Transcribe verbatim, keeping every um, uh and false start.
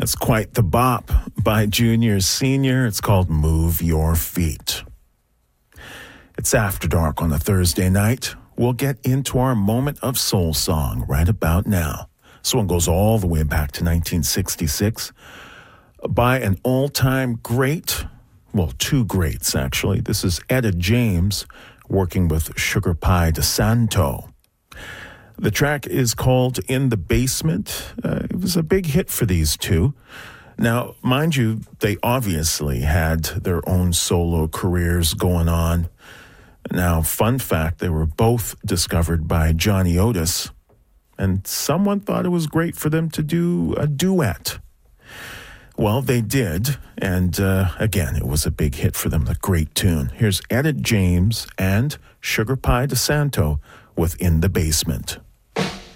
That's quite the bop by Junior Senior. It's called Move Your Feet. It's After Dark on a Thursday night. We'll get into our moment of soul song right about now. This one goes all the way back to nineteen sixty-six by an all-time great, well, two greats actually. This is Etta James working with Sugar Pie DeSanto. The track is called In the Basement. Uh, it was a big hit for these two. Now, mind you, they obviously had their own solo careers going on. Now, fun fact, they were both discovered by Johnny Otis, and someone thought it was great for them to do a duet. Well, they did, and uh, again, it was a big hit for them, a great tune. Here's Etta James and Sugar Pie DeSanto with In the Basement.